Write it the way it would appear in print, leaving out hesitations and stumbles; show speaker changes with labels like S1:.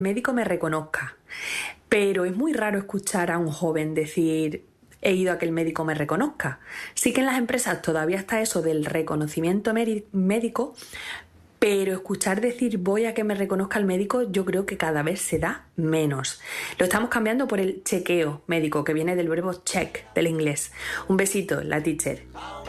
S1: médico me reconozca. Pero es muy raro escuchar a un joven decir: he ido a que el médico me reconozca. Sí que en las empresas todavía está eso del reconocimiento médico, pero escuchar decir voy a que me reconozca el médico, yo creo que cada vez se da menos. Lo estamos cambiando por el chequeo médico, que viene del verbo check, del inglés. Un besito, la teacher.